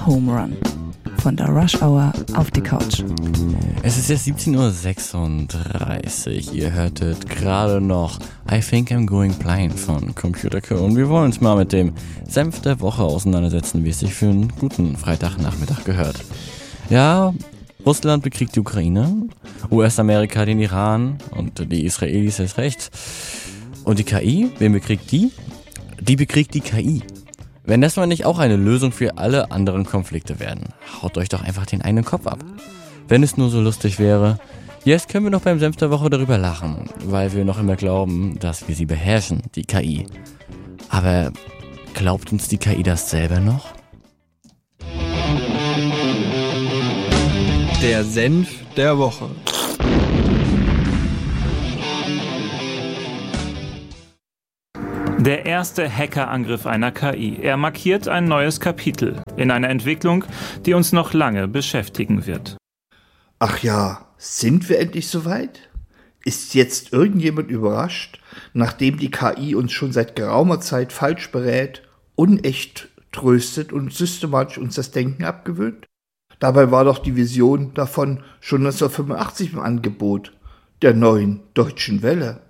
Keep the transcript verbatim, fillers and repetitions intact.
der Home Run. Von der Rush Hour auf die Couch. Es ist jetzt siebzehn Uhr sechsunddreißig. Ihr hörtet gerade noch I Think I'm Going Blind von Computer Code. Und wir wollen uns mal mit dem Senf der Woche auseinandersetzen, wie es sich für einen guten Freitagnachmittag gehört. Ja, Russland bekriegt die Ukraine, U S-Amerika den Iran und die Israelis erst recht. Und die K I, wen bekriegt die? Die bekriegt die K I. Wenn das mal nicht auch eine Lösung für alle anderen Konflikte werden, haut euch doch einfach den einen Kopf ab. Wenn es nur so lustig wäre, jetzt können wir noch beim Senf der Woche darüber lachen, weil wir noch immer glauben, dass wir sie beherrschen, die K I. Aber glaubt uns die K I das selber noch? Der Senf der Woche. Der erste Hackerangriff einer K I. Er markiert ein neues Kapitel in einer Entwicklung, die uns noch lange beschäftigen wird. Ach ja, sind wir endlich soweit? Ist jetzt irgendjemand überrascht, nachdem die K I uns schon seit geraumer Zeit falsch berät, unecht tröstet und systematisch uns das Denken abgewöhnt? Dabei war doch die Vision davon schon neunzehnhundertfünfundachtzig im Angebot, der neuen Deutschen Welle.